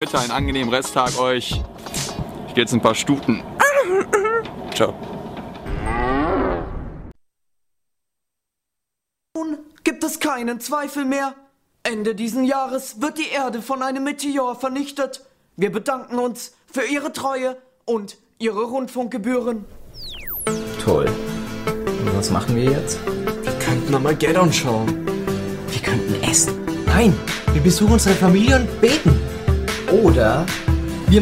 Bitte einen angenehmen Resttag euch. Ich gehe jetzt ein paar Stuten. Ciao. Nun gibt es keinen Zweifel mehr. Ende diesen Jahres wird die Erde von einem Meteor vernichtet. Wir bedanken uns für Ihre Treue und Ihre Rundfunkgebühren. Toll. Und was machen wir jetzt? Wir könnten Armageddon schauen. Wir könnten essen. Nein, wir besuchen unsere Familie und beten. Oder